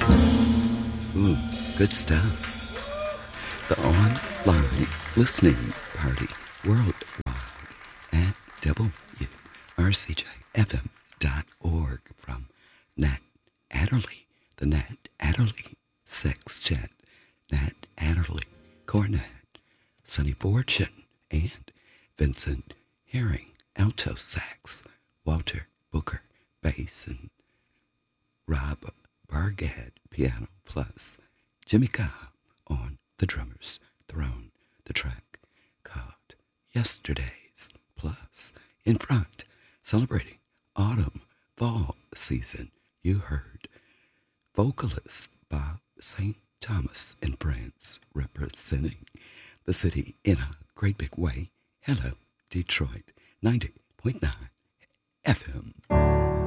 Ooh, good stuff. The online listening party worldwide at WRCJFM.org from Nat Adderley, the Nat Adderley Sextet, Nat Adderley Cornet, Sonny Fortune, and Vincent Herring, alto sax, Walter Booker, bass, and Rob Bargad, piano, plus Jimmy Cobb on the drummer's throne. The track called Yesterdays, plus in front, celebrating autumn, fall season, you heard vocalist Bob St. Thomas and friends representing the city in a great big way. Hello, Detroit, 90.9 FM.